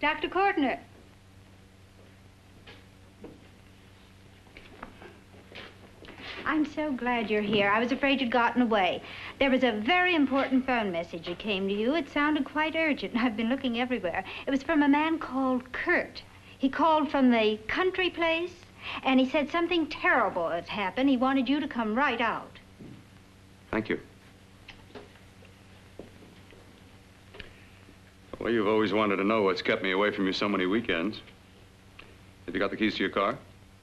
Dr. Cordner. I'm so glad you're here. I was afraid you'd gotten away. There was a very important phone message that came to you. It sounded quite urgent. I've been looking everywhere. It was from a man called Kurt. He called from the country place, and he said something terrible has happened. He wanted you to come right out. Thank you. Well, you've always wanted to know what's kept me away from you so many weekends. Have you got the keys to your car?